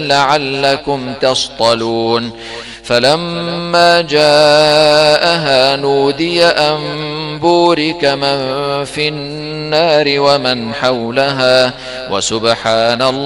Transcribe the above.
لعلكم تصطلون فلما جاءها نودي أن بورك من في النار ومن حولها وسبحان الله